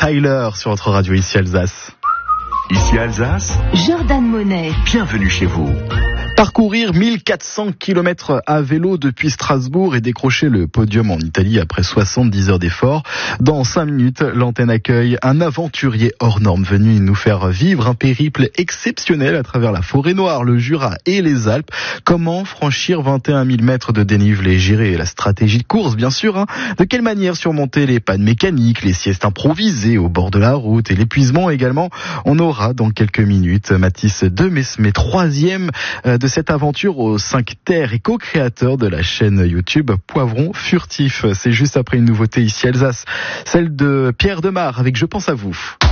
Tyler sur notre radio ici Alsace. Ici Alsace, Jordan Monet. bienvenue chez vous. Parcourir 1400 km à vélo depuis Strasbourg et décrocher le podium en Italie après 70 heures d'efforts. Dans 5 minutes, l'antenne accueille un aventurier hors norme venu nous faire vivre un périple exceptionnel à travers la forêt noire, le Jura et les Alpes. Comment franchir 21 000 mètres de dénivelé, gérer la stratégie de course bien sûr. De quelle manière surmonter les pannes mécaniques, les siestes improvisées au bord de la route et l'épuisement également. On aura dans quelques minutes Mathis Demesme, troisième de cette aventure aux 5 terres et co-créateur de la chaîne YouTube Poivron Furtif. C'est juste après une nouveauté ici Alsace, celle de Pierre Demar avec Je pense à vous.